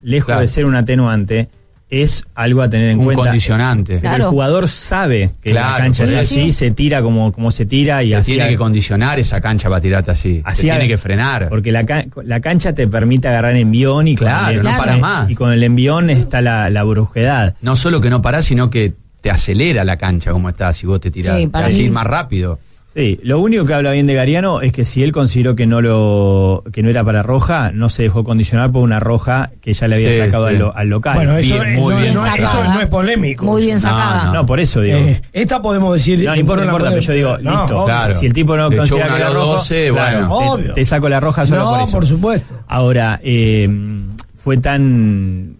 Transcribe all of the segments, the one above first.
lejos de ser un atenuante, es algo a tener en cuenta. Un condicionante. Claro. El jugador sabe que la cancha es así, se tira como se tira y así. Tiene que condicionar esa cancha para tirarte así. Tiene que frenar. Porque la cancha te permite agarrar envión y no para más. Y con el envión está la brusquedad. No solo que no parás, sino que te acelera la cancha como está, si vos te tirás. Sí, para ir más rápido. Sí, lo único que habla bien de Gariano es que si él consideró que no era para roja, no se dejó condicionar por una roja que ya le había sacado al local. Bueno, eso eso no es polémico. Muy bien sacada. No, por eso digo. Esta podemos decir... No importa, pero yo digo, listo. Claro. Si el tipo no considera que era roja, 12, obvio. Te saco la roja solo por eso. por supuesto. Ahora, fue en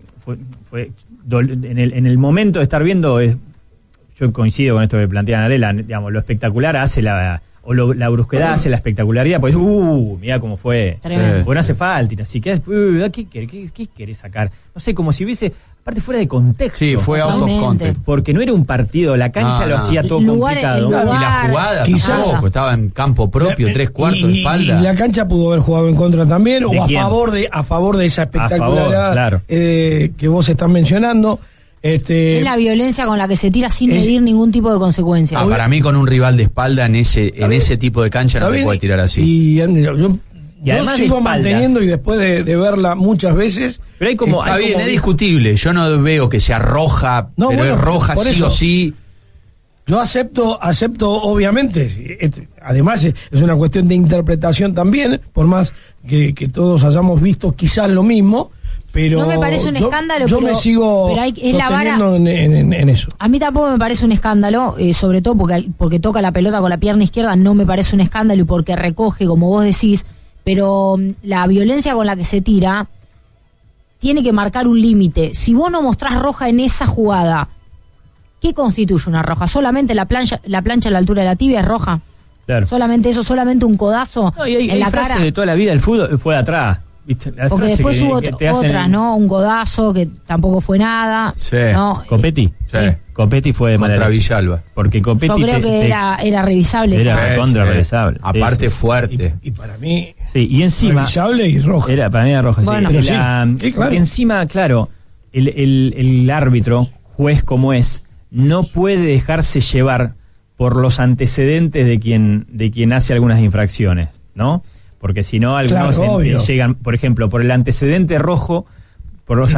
el momento de estar viendo... Yo coincido con esto que plantea Narela, digamos, lo espectacular hace la brusquedad hace la espectacularidad, pues mirá cómo fue. Pues no hace falta, así que ¿qué querés sacar? No sé, como si hubiese, aparte fuera de contexto. Sí, fue out of context. Porque no era un partido, la cancha lo hacía todo complicado. Y la jugada tampoco, estaba en campo propio, 3/4 de espalda. Y la cancha pudo haber jugado en contra también, o a favor de esa espectacularidad que vos estás mencionando. Es la violencia con la que se tira sin medir ningún tipo de consecuencia. Para mí, con un rival de espalda en ese tipo de cancha no se puede tirar así. Y yo sigo manteniendo, y después de verla muchas veces... Pero hay como... es discutible. Yo no veo que sea roja, pero es roja sí o sí. Yo acepto obviamente. Además, es una cuestión de interpretación también, por más que todos hayamos visto quizás lo mismo... Pero no me parece un escándalo, yo me sigo sosteniendo en eso. A mí tampoco me parece un escándalo, sobre todo porque toca la pelota con la pierna izquierda, no me parece un escándalo, y porque recoge, como vos decís, pero la violencia con la que se tira tiene que marcar un límite. Si vos no mostrás roja en esa jugada, ¿qué constituye una roja? ¿Solamente la plancha a la altura de la tibia es roja? Claro. ¿Solamente eso? ¿Solamente un codazo en la cara? De toda la vida del fútbol fue de atrás. ¿Viste? Porque después hubo otras, ¿no? Un codazo que tampoco fue nada. Sí. ¿no? Copetti. Sí. Copetti fue de contra Villalba. Porque Copetti... Yo creo que era revisable. Era contra revisable. Aparte fuerte. Y para mí... Sí, y encima... Revisable y roja. Para mí era roja, bueno, sí. Claro. Porque encima, claro, el árbitro, juez como es, no puede dejarse llevar por los antecedentes de quien hace algunas infracciones, ¿no? Porque si no, algunos llegan, por ejemplo, por los antecedentes de rojo, a los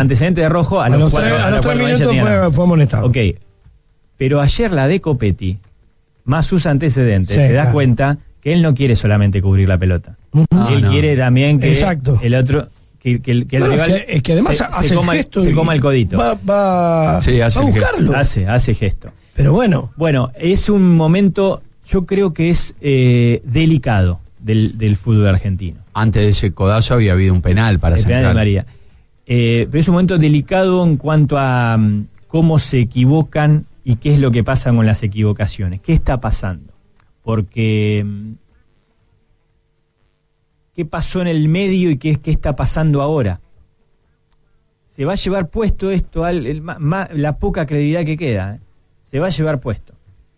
3 minutos fue amonestado. Ok, pero ayer la de Copetti, más sus antecedentes, te das cuenta que él no quiere solamente cubrir la pelota. Él quiere también que el otro... Que el rival es que además se coma el codito. Va a buscarlo. Hace gesto. Pero bueno. Bueno, es un momento, yo creo que es delicado del fútbol argentino. Antes de ese codazo había habido un penal para Central. El penal de María. Pero es un momento delicado en cuanto a cómo se equivocan y qué es lo que pasa con las equivocaciones. ¿Qué está pasando? Porque... ¿qué pasó en el medio y qué está pasando ahora? Se va a llevar puesto esto, la poca credibilidad que queda, se va a llevar puesto.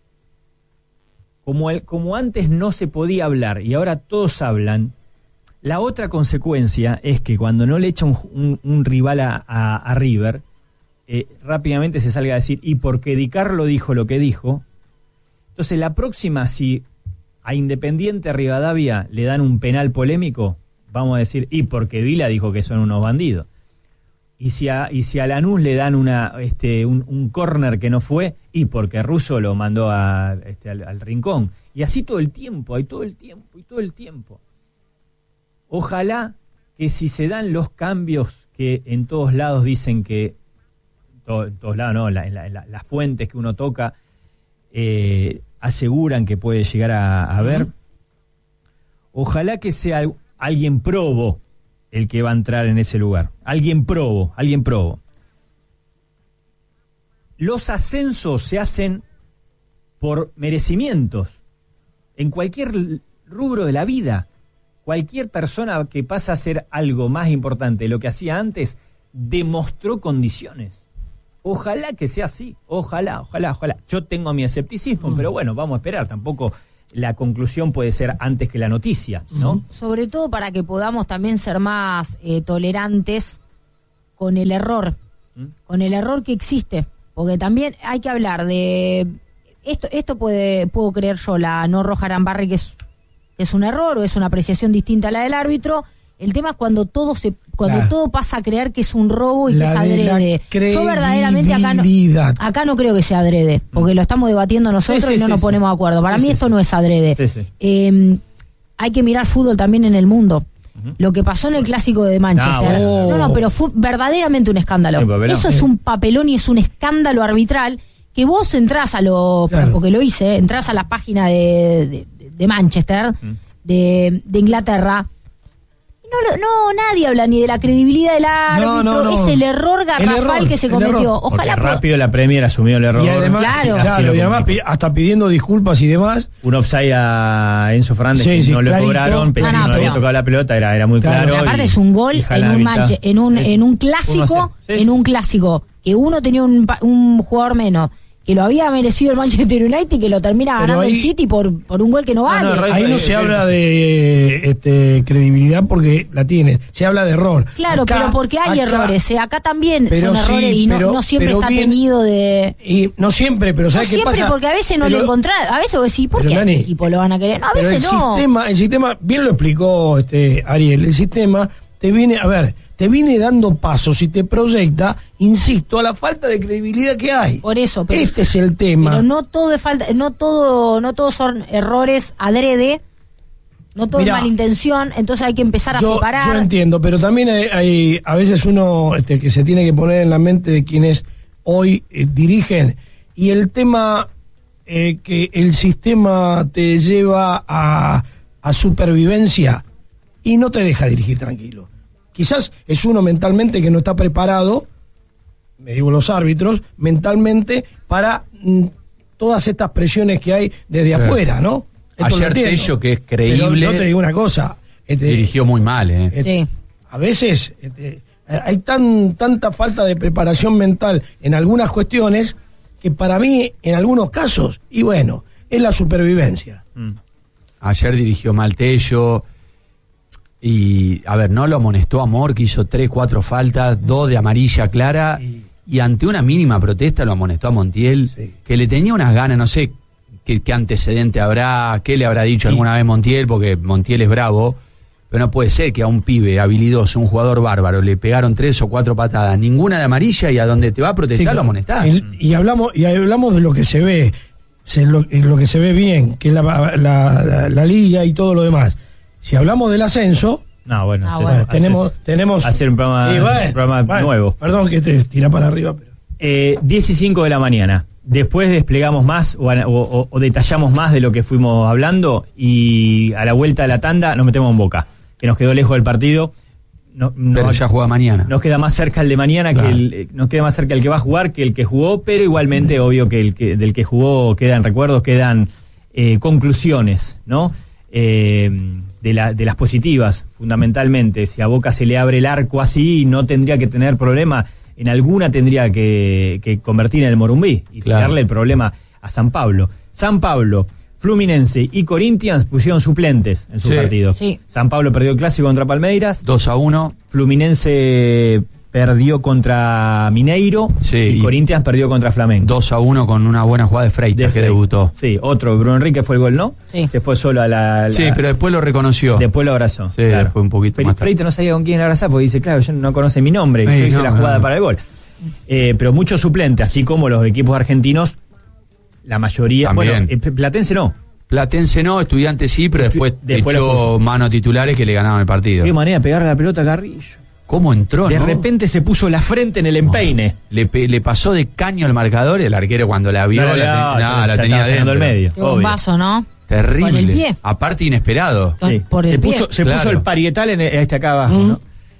Como antes no se podía hablar y ahora todos hablan, la otra consecuencia es que cuando no le echa un rival a River, rápidamente se salga a decir, y porque Di Carlo dijo lo que dijo, entonces la próxima, si a Independiente Rivadavia le dan un penal polémico, vamos a decir, y porque Vila dijo que son unos bandidos. Y si a Lanús le dan un córner que no fue, y porque Russo lo mandó al rincón. Y así todo el tiempo, todo el tiempo. Ojalá que si se dan los cambios que en todos lados dicen que, en todos lados no, las fuentes que uno toca, aseguran que puede llegar a ver, ojalá que sea alguien probo el que va a entrar en ese lugar. Alguien probo. Los ascensos se hacen por merecimientos. En cualquier rubro de la vida, cualquier persona que pasa a hacer algo más importante de lo que hacía antes, demostró condiciones. Ojalá que sea así, ojalá. Yo tengo mi escepticismo, pero bueno, vamos a esperar. Tampoco la conclusión puede ser antes que la noticia, ¿no? Sobre todo para que podamos también ser más tolerantes con el error que existe, porque también hay que hablar de esto puedo creer yo, la no roja Arambarri, que es un error o es una apreciación distinta a la del árbitro. El tema es cuando todo pasa a creer que es un robo y que es adrede. Yo verdaderamente acá no creo que sea adrede, porque lo estamos debatiendo nosotros y no nos ponemos de acuerdo. Para mí esto no es adrede. Hay que mirar fútbol también en el mundo. Lo que pasó en el clásico de Manchester. Pero fue verdaderamente un escándalo. Eso es un papelón y es un escándalo arbitral que vos entrás porque lo hice, entrás a la página de Manchester, de Inglaterra. Nadie habla ni de la credibilidad del árbitro, es el error garrafal que se cometió. Ojalá rápido la Premier asumió el error. Y además, y además hasta pidiendo disculpas y demás. Un offside a Enzo Fernández que no le cobraron, pero no había tocado la pelota, era muy claro. Pero aparte es un gol en un clásico, que uno tenía un jugador menos, que lo había merecido el Manchester United y que lo termina ganando el City por un gol que no vale. Ahí no se habla de credibilidad porque la tiene, se habla de error. Claro, pero porque hay errores, acá también son errores y no siempre está teñido de... Y no siempre, pero ¿sabes qué pasa? No siempre, porque a veces no lo encontrás, a veces vos decís, ¿por qué el equipo lo van a querer? No, a veces no. El sistema, bien lo explicó Ariel, el sistema te viene dando pasos y te proyecta, insisto, a la falta de credibilidad que hay. Por eso, pero este es el tema. Pero no todos son errores adrede, no todo es malintención, entonces hay que empezar a separar. Yo entiendo, pero también hay a veces uno que se tiene que poner en la mente de quienes hoy dirigen, y el tema que el sistema te lleva a supervivencia y no te deja dirigir tranquilo. Quizás es uno mentalmente que no está preparado, me digo los árbitros, mentalmente para todas estas presiones que hay desde afuera, ¿no? Ayer Tello, que es creíble... Pero yo te digo una cosa. Dirigió muy mal, Sí. A veces hay tanta falta de preparación mental en algunas cuestiones que para mí, en algunos casos, y bueno, es la supervivencia. Ayer dirigió mal Tello... Y, no lo amonestó Amor, que hizo 3-4 faltas, 2 de amarilla clara, y ante una mínima protesta lo amonestó a Montiel, que le tenía unas ganas, no sé qué antecedente habrá, qué le habrá dicho alguna vez Montiel, porque Montiel es bravo, pero no puede ser que a un pibe habilidoso, un jugador bárbaro, le pegaron 3 o 4 patadas, ninguna de amarilla, y a donde te va a protestar lo amonestás. Y hablamos de lo que se ve, lo que se ve bien, que es la liga y todo lo demás. Si hablamos del ascenso, tenemos hacer un programa nuevo. Perdón que te tira para arriba, pero 10 y 5 de la mañana. Después desplegamos más o detallamos más de lo que fuimos hablando, y a la vuelta de la tanda nos metemos en Boca, que nos quedó lejos del partido. Pero ya juega mañana. Nos queda más cerca el de mañana, claro. Nos queda más cerca el que va a jugar que el que jugó, pero igualmente obvio que del que jugó quedan recuerdos, quedan conclusiones, ¿no? De las positivas, fundamentalmente. Si a Boca se le abre el arco así, no tendría que tener problema. En alguna tendría que convertir en el Morumbí y darle el problema a San Pablo. San Pablo, Fluminense y Corinthians pusieron suplentes en su partido. Sí. San Pablo perdió el clásico contra Palmeiras. 2-1. Fluminense perdió contra Mineiro, y Corinthians perdió contra Flamengo. 2-1 con una buena jugada de Freitas que debutó. Sí, otro, Bruno Enrique fue el gol, ¿no? Sí. Se fue solo a la... Sí, pero después lo reconoció. Después lo abrazó. Sí, claro. Fue un poquito más tarde. Freitas no sabía con quién abrazar porque dice, claro, yo no conoce mi nombre, yo hice la jugada para el gol. Pero muchos suplentes, así como los equipos argentinos, la mayoría... También. Bueno, Platense no. Platense no, Estudiantes sí, pero después echó mano titulares que le ganaron el partido. Qué manera de pegarle la pelota a Carrillo. ¿Cómo entró, de repente se puso la frente en el empeine. Le pasó de caño al marcador, el arquero cuando la vio la tenía dentro. El medio. Un vaso, ¿no? Terrible. Con el pie. Aparte inesperado. Sí. Se puso el parietal en acá abajo, ¿no?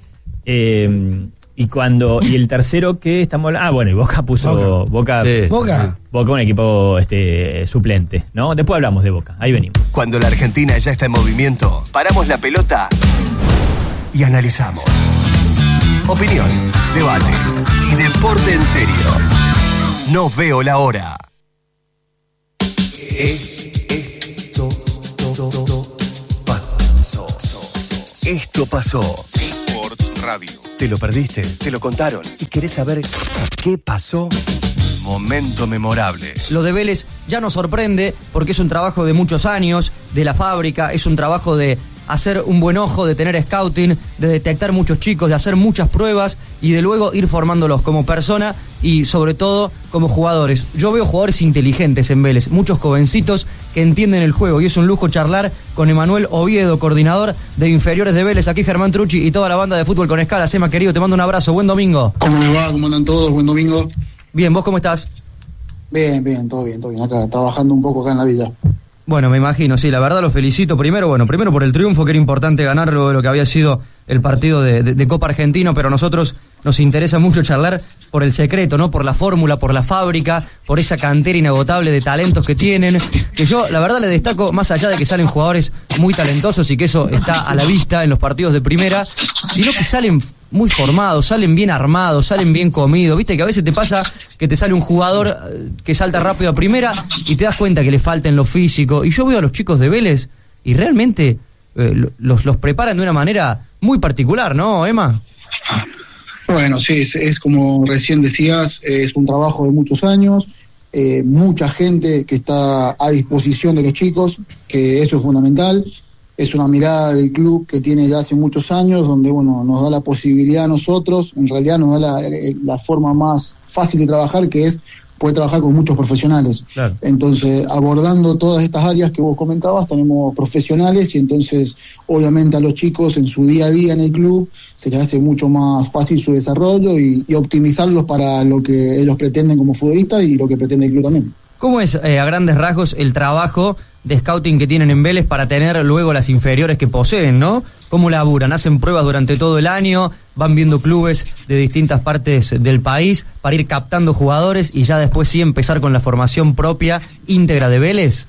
Y el tercero que estamos hablando, y Boca puso Boca un equipo suplente, ¿no? Después hablamos de Boca. Ahí venimos. Cuando la Argentina ya está en movimiento, paramos la pelota y analizamos. Opinión, debate y deporte en serio. No veo la hora. Esto pasó. Sports Radio. ¿Te lo perdiste? ¿Te lo contaron? ¿Y querés saber qué pasó? Momento memorable. Lo de Vélez ya nos sorprende porque es un trabajo de muchos años, de la fábrica, es un trabajo de hacer un buen ojo, de tener scouting, de detectar muchos chicos, de hacer muchas pruebas y de luego ir formándolos como persona y sobre todo como jugadores. Yo veo jugadores inteligentes en Vélez, muchos jovencitos que entienden el juego y es un lujo charlar con Emanuel Oviedo, coordinador de inferiores de Vélez. Aquí Germán Trucci y toda la banda de Fútbol con Escala. Sema, querido, te mando un abrazo, buen domingo. ¿Cómo les va? ¿Cómo andan todos? Buen domingo. Bien, ¿vos cómo estás? Bien, todo bien. Acá, trabajando un poco acá en la villa. Bueno, me imagino, sí, la verdad lo felicito. Primero por el triunfo, que era importante ganar luego de lo que había sido el partido de Copa Argentino, pero a nosotros nos interesa mucho charlar por el secreto, ¿no? Por la fórmula, por la fábrica, por esa cantera inagotable de talentos que tienen, que yo la verdad le destaco, más allá de que salen jugadores muy talentosos y que eso está a la vista en los partidos de primera, sino que salen muy formados, salen bien armados, salen bien comidos. Viste que a veces te pasa que te sale un jugador que salta rápido a primera y te das cuenta que le falta en lo físico. Y yo veo a los chicos de Vélez y realmente los preparan de una manera muy particular, ¿no, Emma? Bueno, sí, es como recién decías, es un trabajo de muchos años, mucha gente que está a disposición de los chicos, que eso es fundamental. Es una mirada del club que tiene ya hace muchos años, donde bueno nos da la posibilidad a nosotros, en realidad nos da la forma más fácil de trabajar, que es poder trabajar con muchos profesionales. Claro. Entonces, abordando todas estas áreas que vos comentabas, tenemos profesionales y entonces, obviamente a los chicos en su día a día en el club se les hace mucho más fácil su desarrollo y optimizarlos para lo que ellos pretenden como futbolistas y lo que pretende el club también. ¿Cómo es, a grandes rasgos, el trabajo de scouting que tienen en Vélez para tener luego las inferiores que poseen, ¿no? ¿Cómo laburan? ¿Hacen pruebas durante todo el año? ¿Van viendo clubes de distintas partes del país para ir captando jugadores y ya después sí empezar con la formación propia íntegra de Vélez?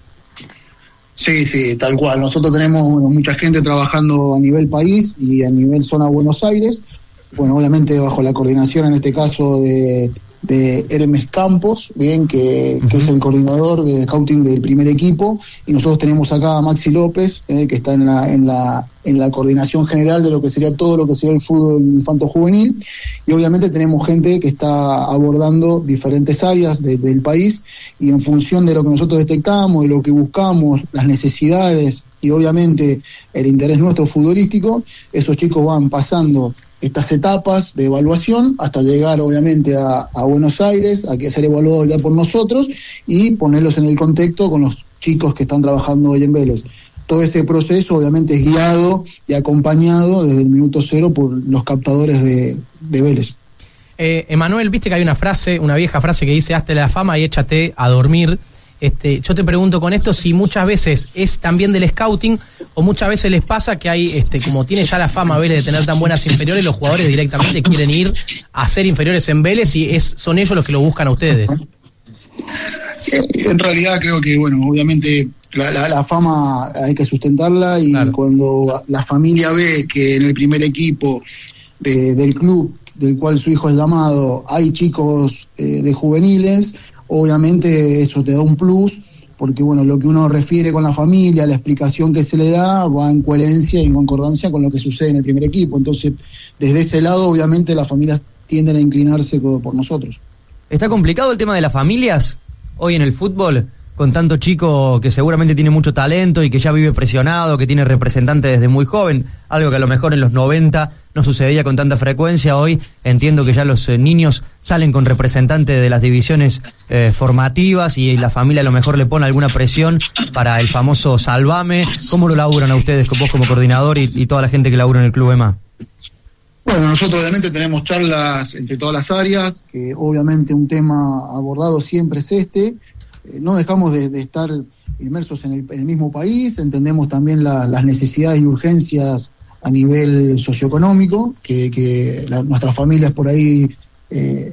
Sí, tal cual. Nosotros tenemos mucha gente trabajando a nivel país y a nivel zona Buenos Aires. Bueno, obviamente bajo la coordinación en este caso de Hermes Campos, bien, que es el coordinador de scouting del primer equipo, y nosotros tenemos acá a Maxi López, que está en la coordinación general de lo que sería todo lo que sería el fútbol infanto juvenil, y obviamente tenemos gente que está abordando diferentes áreas del país, y en función de lo que nosotros detectamos, de lo que buscamos, las necesidades y obviamente el interés nuestro futbolístico, esos chicos van pasando estas etapas de evaluación hasta llegar obviamente a Buenos Aires, a que ser evaluados ya por nosotros y ponerlos en el contexto con los chicos que están trabajando hoy en Vélez. Todo este proceso obviamente es guiado y acompañado desde el minuto cero por los captadores de Vélez. Emanuel, viste que hay una vieja frase que dice: hazte la fama y échate a dormir. Yo te pregunto con esto si muchas veces es también del scouting o muchas veces les pasa que hay, como tiene ya la fama Vélez de tener tan buenas inferiores, los jugadores directamente quieren ir a ser inferiores en Vélez y son ellos los que lo buscan a ustedes. En realidad creo que, bueno, obviamente la fama hay que sustentarla y claro, cuando la familia ve que en el primer equipo del club del cual su hijo es llamado hay chicos de juveniles, obviamente eso te da un plus, porque bueno, lo que uno refiere con la familia, la explicación que se le da, va en coherencia y en concordancia con lo que sucede en el primer equipo. Entonces, desde ese lado, obviamente, las familias tienden a inclinarse por nosotros. ¿Está complicado el tema de las familias hoy en el fútbol? Con tanto chico que seguramente tiene mucho talento y que ya vive presionado, que tiene representante desde muy joven, algo que a lo mejor en los 90 no sucedía con tanta frecuencia. Hoy entiendo que ya los niños salen con representantes de las divisiones formativas y la familia a lo mejor le pone alguna presión para el famoso salvame. ¿Cómo lo laburan a ustedes, vos como coordinador y toda la gente que labura en el club, Emma? Bueno, nosotros obviamente tenemos charlas entre todas las áreas, que obviamente un tema abordado siempre es este. No dejamos de estar inmersos en el mismo país, entendemos también las necesidades y urgencias a nivel socioeconómico, que nuestras familias por ahí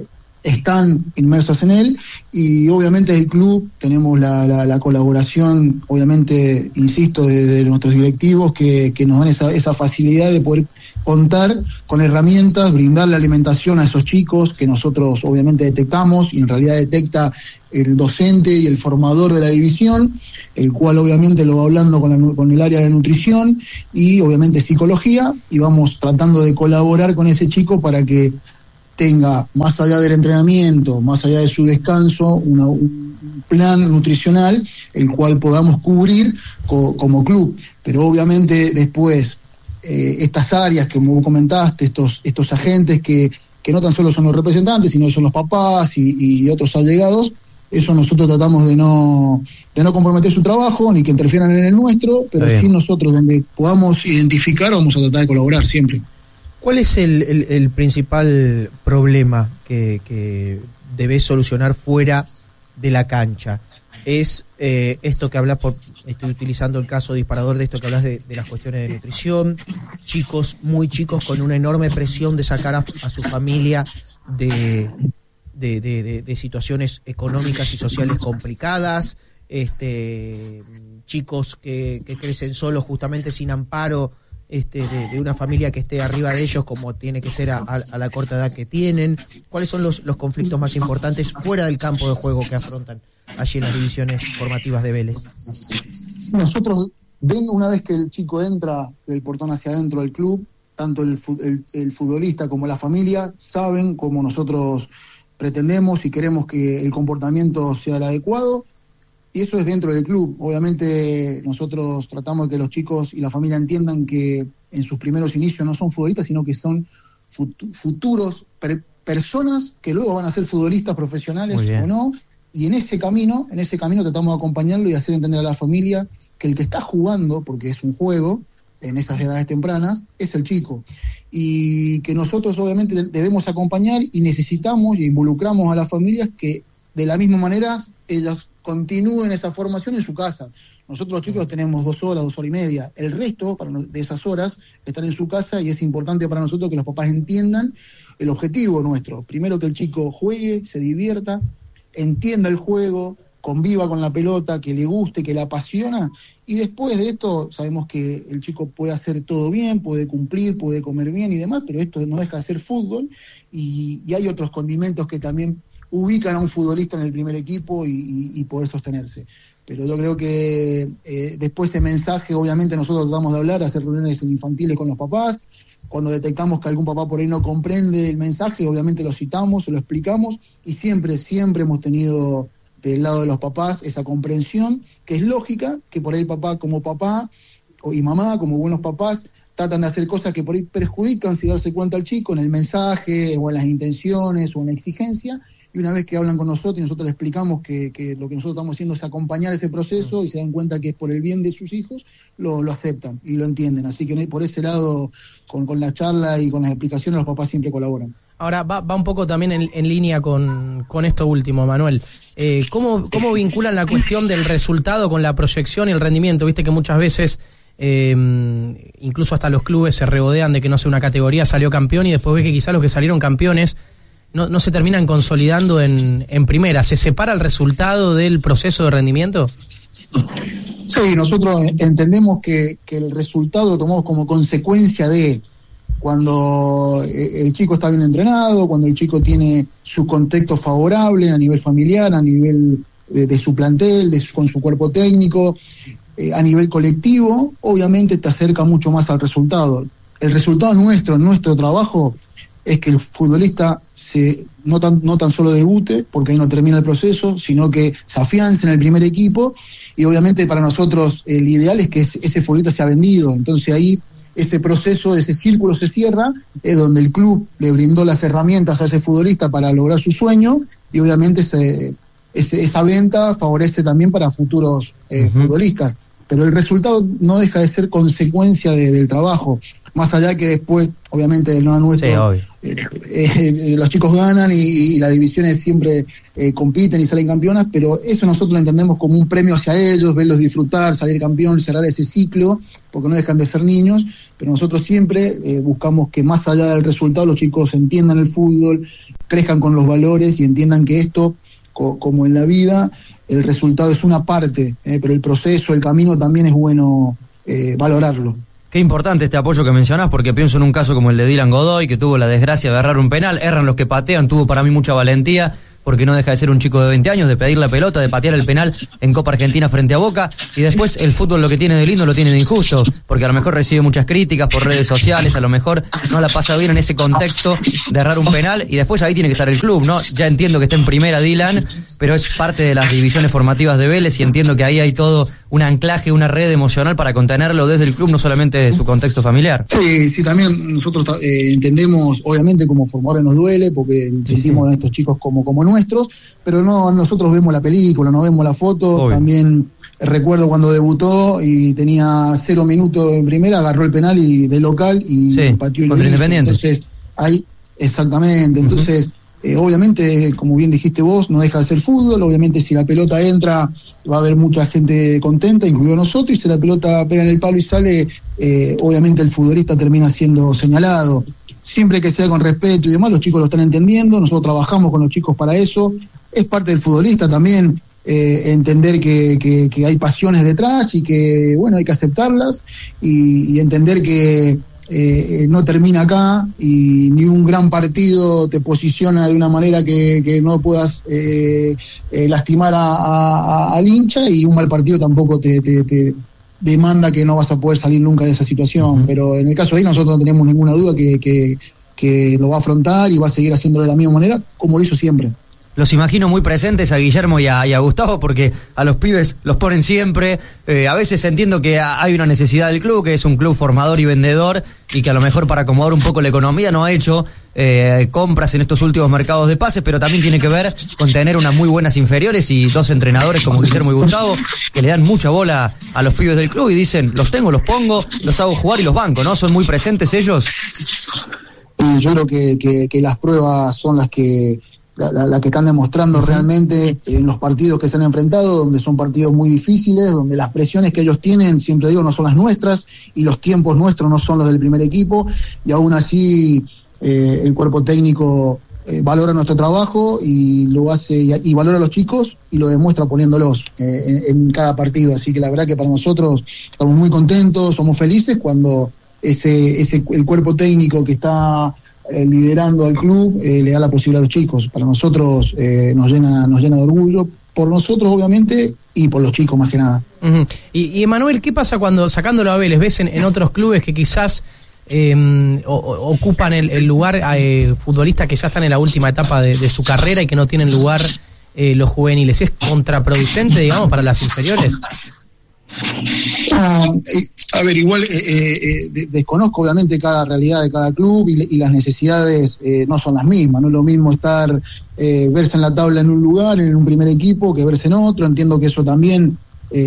están inmersas en él, y obviamente el club tenemos la colaboración, obviamente, insisto, de nuestros directivos que nos dan esa facilidad de poder contar con herramientas, brindar la alimentación a esos chicos que nosotros obviamente detectamos, y en realidad detecta el docente y el formador de la división, el cual obviamente lo va hablando con el área de nutrición y obviamente psicología, y vamos tratando de colaborar con ese chico para que tenga, más allá del entrenamiento, más allá de su descanso, un plan nutricional, el cual podamos cubrir como club. Pero obviamente después, estas áreas que como comentaste, estos agentes que no tan solo son los representantes, sino son los papás y otros allegados, eso nosotros tratamos de no comprometer su trabajo, ni que interfieran en el nuestro, pero sí nosotros, donde podamos identificar, vamos a tratar de colaborar siempre. ¿Cuál es el principal problema que debes solucionar fuera de la cancha? Es esto que hablas, estoy utilizando el caso disparador de esto que hablas de las cuestiones de nutrición, chicos muy chicos con una enorme presión de sacar a su familia de situaciones económicas y sociales complicadas, chicos que crecen solos justamente sin amparo de una familia que esté arriba de ellos, como tiene que ser a la corta edad que tienen. ¿Cuáles son los conflictos más importantes fuera del campo de juego que afrontan allí en las divisiones formativas de Vélez? Nosotros, una vez que el chico entra del portón hacia adentro del club, tanto el futbolista como la familia saben cómo nosotros pretendemos y queremos que el comportamiento sea el adecuado, y eso es dentro del club. Obviamente nosotros tratamos de que los chicos y la familia entiendan que en sus primeros inicios no son futbolistas, sino que son futuros personas que luego van a ser futbolistas profesionales o no, y en ese camino tratamos de acompañarlo y hacer entender a la familia que el que está jugando, porque es un juego, en esas edades tempranas, es el chico. Y que nosotros obviamente debemos acompañar y necesitamos y involucramos a las familias que de la misma manera ellas continúen esa formación en su casa. Nosotros los chicos tenemos 2 horas, 2 horas y media. El resto de esas horas están en su casa, y es importante para nosotros que los papás entiendan el objetivo nuestro. Primero, que el chico juegue, se divierta, entienda el juego, conviva con la pelota, que le guste, que le apasiona, y después de esto sabemos que el chico puede hacer todo bien, puede cumplir, puede comer bien y demás, pero esto no deja de ser fútbol, y hay otros condimentos que también ubican a un futbolista en el primer equipo y poder sostenerse. Pero yo creo que después de mensaje, obviamente nosotros tratamos de hablar, hacer reuniones infantiles con los papás. Cuando detectamos que algún papá por ahí no comprende el mensaje, obviamente lo citamos, se lo explicamos, y siempre hemos tenido del lado de los papás esa comprensión, que es lógica, que por ahí el papá como papá y mamá como buenos papás tratan de hacer cosas que por ahí perjudican, sin darse cuenta al chico, en el mensaje o en las intenciones o en la exigencia. Y una vez que hablan con nosotros y nosotros les explicamos que lo que nosotros estamos haciendo es acompañar ese proceso, y se dan cuenta que es por el bien de sus hijos, lo aceptan y lo entienden. Así que por ese lado, con la charla y con las explicaciones, los papás siempre colaboran. Ahora, va un poco también en línea con esto último, Manuel. ¿Cómo vinculan la cuestión del resultado con la proyección y el rendimiento? Viste que muchas veces, incluso hasta los clubes se regodean de que, no sé, una categoría salió campeón, y después ves que quizás los que salieron campeones no se terminan consolidando en primera. ¿Se separa el resultado del proceso de rendimiento? Sí, nosotros entendemos que el resultado lo tomamos como consecuencia de cuando el chico está bien entrenado, cuando el chico tiene su contexto favorable a nivel familiar, a nivel de su plantel, con su cuerpo técnico, a nivel colectivo, obviamente te acerca mucho más al resultado. El resultado nuestro trabajo, es que el futbolista no tan solo debute, porque ahí no termina el proceso, sino que se afiance en el primer equipo, y obviamente para nosotros el ideal es que ese futbolista sea vendido. Entonces ahí ese proceso, ese círculo se cierra, es donde el club le brindó las herramientas a ese futbolista para lograr su sueño, y obviamente esa venta favorece también para futuros futbolistas. Pero el resultado no deja de ser consecuencia del trabajo. más allá que después, obviamente, el no nuestro, los chicos ganan y las divisiones siempre compiten y salen campeonas, pero eso nosotros lo entendemos como un premio hacia ellos, verlos disfrutar, salir campeón, cerrar ese ciclo, porque no dejan de ser niños, pero nosotros siempre buscamos que más allá del resultado los chicos entiendan el fútbol, crezcan con los valores y entiendan que esto, como en la vida, el resultado es una parte, pero el proceso, el camino también es bueno valorarlo. Qué importante este apoyo que mencionás, porque pienso en un caso como el de Dylan Godoy, que tuvo la desgracia de errar un penal, erran los que patean, tuvo para mí mucha valentía, porque no deja de ser un chico de 20 años, de pedir la pelota, de patear el penal en Copa Argentina frente a Boca, y después el fútbol lo que tiene de lindo lo tiene de injusto, porque a lo mejor recibe muchas críticas por redes sociales, a lo mejor no la pasa bien en ese contexto de errar un penal, y después ahí tiene que estar el club, ¿no? Ya entiendo que está en primera Dylan, pero es parte de las divisiones formativas de Vélez, y entiendo que ahí hay todo un anclaje, una red emocional para contenerlo desde el club, no solamente de su contexto familiar. Sí, también nosotros entendemos, obviamente como formadores nos duele, porque sentimos a estos chicos como nuestros, pero no, nosotros vemos la película, no vemos la foto. Obvio. También recuerdo cuando debutó y tenía 0 minutos en primera, agarró el penal y de local y pateó el contra Independiente. Entonces, ahí, exactamente, entonces obviamente, como bien dijiste vos, no deja de ser fútbol, obviamente si la pelota entra va a haber mucha gente contenta, incluido nosotros, y si la pelota pega en el palo y sale, obviamente el futbolista termina siendo señalado. Siempre que sea con respeto y demás, los chicos lo están entendiendo, nosotros trabajamos con los chicos para eso, es parte del futbolista también, entender que hay pasiones detrás y que, bueno, hay que aceptarlas y entender que no termina acá y ni un gran partido te posiciona de una manera que no puedas lastimar al hincha, y un mal partido tampoco te demanda que no vas a poder salir nunca de esa situación. Pero en el caso de ahí nosotros no tenemos ninguna duda que lo va a afrontar y va a seguir haciéndolo de la misma manera como lo hizo siempre. Los imagino muy presentes a Guillermo y a Gustavo, porque a los pibes los ponen siempre. A veces entiendo que hay una necesidad del club, que es un club formador y vendedor, y que a lo mejor para acomodar un poco la economía no ha hecho compras en estos últimos mercados de pases, pero también tiene que ver con tener unas muy buenas inferiores y 2 entrenadores como Guillermo y Gustavo, que le dan mucha bola a los pibes del club y dicen, los tengo, los pongo, los hago jugar y los banco, ¿no? ¿Son muy presentes ellos? Y yo creo que las pruebas son las que están demostrando realmente en los partidos que se han enfrentado, donde son partidos muy difíciles, donde las presiones que ellos tienen, siempre digo, no son las nuestras, y los tiempos nuestros no son los del primer equipo, y aún así el cuerpo técnico valora nuestro trabajo y lo hace y valora a los chicos y lo demuestra poniéndolos en cada partido. Así que la verdad que para nosotros estamos muy contentos, somos felices cuando el cuerpo técnico que está liderando al club le da la posibilidad a los chicos. Para nosotros nos llena de orgullo, por nosotros obviamente y por los chicos más que nada. Y Emanuel, ¿qué pasa cuando, sacándolo a Vélez, ves en otros clubes que quizás ocupan el lugar futbolistas que ya están en la última etapa de su carrera y que no tienen lugar los juveniles? ¿Es contraproducente, digamos, para las inferiores? A ver, igual desconozco obviamente cada realidad de cada club y las necesidades no son las mismas. No es lo mismo estar verse en la tabla en un lugar, en un primer equipo, que verse en otro. Entiendo que eso también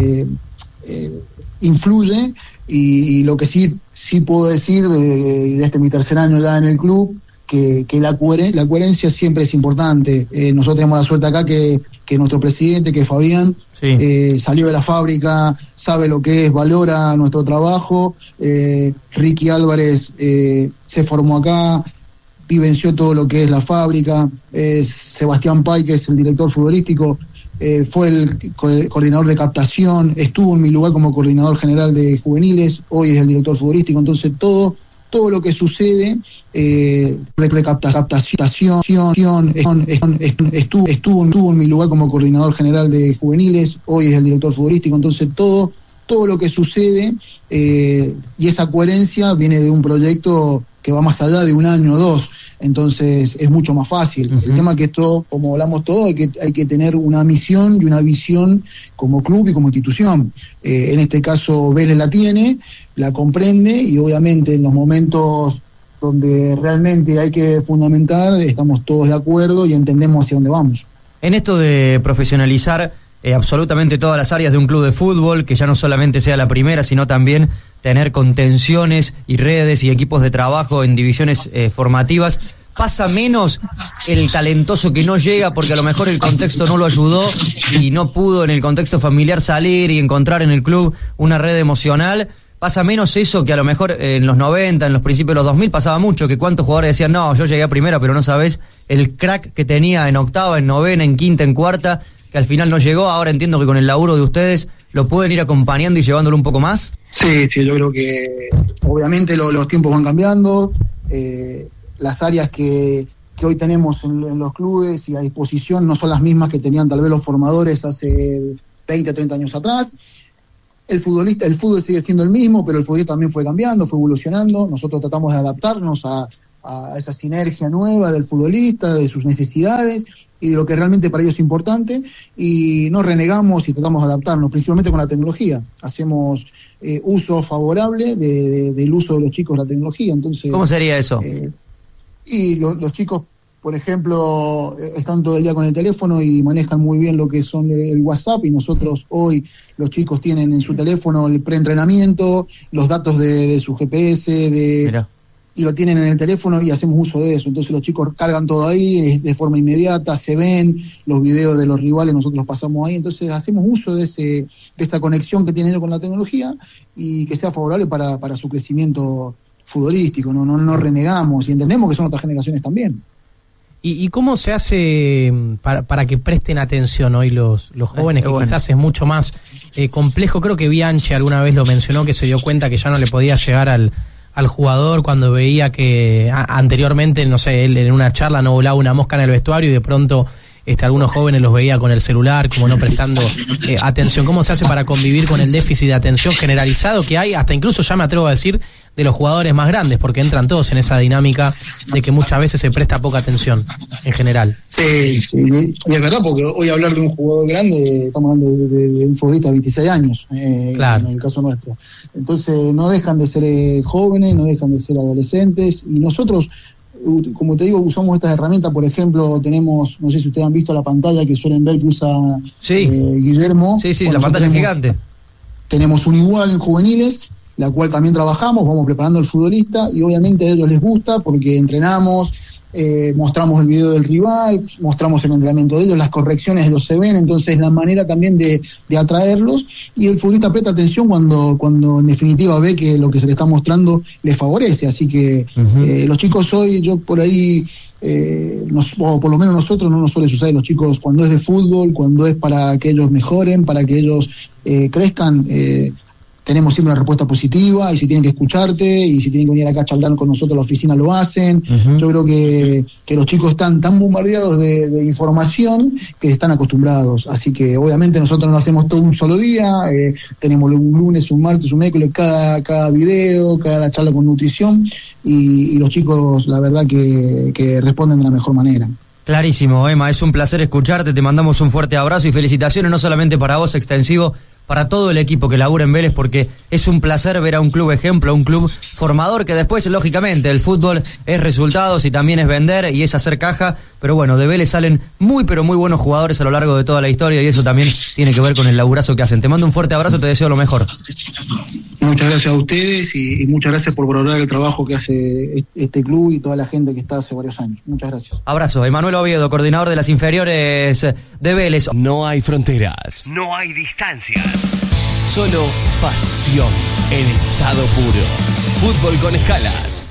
influye, y lo que sí puedo decir de este mi tercer año ya en el club, que la coherencia siempre es importante. Nosotros tenemos la suerte acá que nuestro presidente, que es Fabián, salió de la fábrica, sabe lo que es, valora nuestro trabajo. Ricky Álvarez se formó acá, vivenció todo lo que es la fábrica. Sebastián Pay, que es el director futbolístico, fue el coordinador de captación, estuvo en mi lugar como coordinador general de juveniles, hoy es el director futbolístico. Entonces todo lo que sucede de captación estuvo en mi lugar como coordinador general de juveniles, hoy es el director futbolístico. Entonces todo lo que sucede y esa coherencia viene de un proyecto que va más allá de un año o 2. Entonces es mucho más fácil. El tema es que esto, como hablamos todos, hay que tener una misión y una visión como club y como institución. En este caso Vélez la tiene, la comprende, y obviamente en los momentos donde realmente hay que fundamentar estamos todos de acuerdo y entendemos hacia dónde vamos. En esto de profesionalizar absolutamente todas las áreas de un club de fútbol, que ya no solamente sea la primera, sino también tener contenciones y redes y equipos de trabajo en divisiones formativas, pasa menos el talentoso que no llega porque a lo mejor el contexto no lo ayudó y no pudo en el contexto familiar salir y encontrar en el club una red emocional. Pasa menos eso que a lo mejor en los 90, en los principios de los 2000 pasaba mucho, que cuántos jugadores decían, no, yo llegué a primera, pero no sabés el crack que tenía en octava, en novena, en quinta, en cuarta, que al final no llegó. Ahora entiendo que con el laburo de ustedes lo pueden ir acompañando y llevándolo un poco más. Sí, yo creo que obviamente los tiempos van cambiando, las áreas que hoy tenemos en los clubes y a disposición no son las mismas que tenían tal vez los formadores hace 20, 30 años atrás. El fútbol sigue siendo el mismo, pero el futbolista también fue cambiando, fue evolucionando. Nosotros tratamos de adaptarnos a esa sinergia nueva del futbolista, de sus necesidades y de lo que realmente para ellos es importante, y no renegamos y tratamos de adaptarnos, principalmente con la tecnología. Hacemos uso favorable del uso de los chicos de la tecnología. Entonces, ¿cómo sería eso? Y los chicos, por ejemplo, están todo el día con el teléfono y manejan muy bien lo que son el WhatsApp, y nosotros hoy los chicos tienen en su teléfono el preentrenamiento, los datos de su GPS, y lo tienen en el teléfono y hacemos uso de eso. Entonces los chicos cargan todo ahí de forma inmediata, se ven los videos de los rivales, nosotros los pasamos ahí. Entonces hacemos uso de esta conexión que tienen ellos con la tecnología y que sea favorable para su crecimiento futbolístico. No renegamos y entendemos que son otras generaciones también. ¿Y cómo se hace para que presten atención hoy los jóvenes, que quizás es mucho más complejo? Creo que Bianchi alguna vez lo mencionó, que se dio cuenta que ya no le podía llegar al jugador cuando veía que anteriormente, no sé, él en una charla no volaba una mosca en el vestuario y de pronto algunos jóvenes los veía con el celular, como no prestando atención. ¿Cómo se hace para convivir con el déficit de atención generalizado que hay, hasta incluso ya me atrevo a decir, de los jugadores más grandes, porque entran todos en esa dinámica de que muchas veces se presta poca atención en general? Sí, y es verdad, porque hoy hablar de un jugador grande, estamos hablando de un futbolista de 26 años, claro, en el caso nuestro. Entonces no dejan de ser jóvenes, no dejan de ser adolescentes, y nosotros, como te digo, usamos estas herramientas. Por ejemplo, tenemos, no sé si ustedes han visto la pantalla que suelen ver que usa Guillermo. Sí, la pantalla es gigante. Tenemos un igual en juveniles, la cual también trabajamos, vamos preparando al futbolista, y obviamente a ellos les gusta porque entrenamos, mostramos el video del rival, mostramos el entrenamiento de ellos, las correcciones ellos se ven, entonces la manera también de atraerlos, y el futbolista presta atención cuando en definitiva ve que lo que se le está mostrando le favorece. Así que los chicos hoy, yo por ahí, o por lo menos nosotros, no nos suele suceder. Los chicos, cuando es de fútbol, cuando es para que ellos mejoren, para que ellos crezcan, tenemos siempre una respuesta positiva, y si tienen que escucharte y si tienen que venir acá a charlar con nosotros a la oficina, lo hacen. Yo creo que los chicos están tan bombardeados de información que están acostumbrados. Así que obviamente nosotros no hacemos todo un solo día, tenemos un lunes, un martes, un miércoles, cada video, cada charla con nutrición, y los chicos la verdad que responden de la mejor manera. Clarísimo, Emma, es un placer escucharte, te mandamos un fuerte abrazo y felicitaciones no solamente para vos, extensivo para todo el equipo que labura en Vélez, porque es un placer ver a un club ejemplo, a un club formador, que después, lógicamente, el fútbol es resultados y también es vender y es hacer caja, pero bueno, de Vélez salen muy pero muy buenos jugadores a lo largo de toda la historia, y eso también tiene que ver con el laburazo que hacen. Te mando un fuerte abrazo, te deseo lo mejor. Muchas gracias a ustedes y muchas gracias por valorar el trabajo que hace este club y toda la gente que está hace varios años. Muchas gracias. Abrazo. Emanuel Oviedo, coordinador de las inferiores de Vélez. No hay fronteras, no hay distancias, solo pasión en estado puro. Fútbol con escalas.